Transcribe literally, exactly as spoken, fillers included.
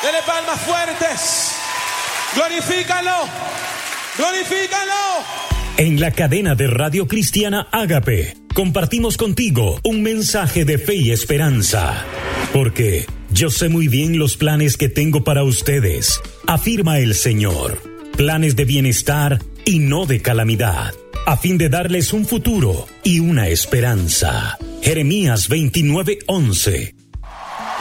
Dele palmas fuertes. Glorifícalo. Glorifícalo. En la cadena de Radio Cristiana Ágape, compartimos contigo un mensaje de fe y esperanza. Porque yo sé muy bien los planes que tengo para ustedes, afirma el Señor. Planes de bienestar y no de calamidad, a fin de darles un futuro y una esperanza. Jeremías veintinueve once.